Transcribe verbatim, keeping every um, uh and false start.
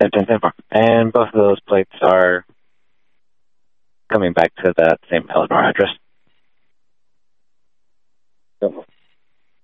ten ten ten four. And both of those plates are coming back to that same Eleanor address.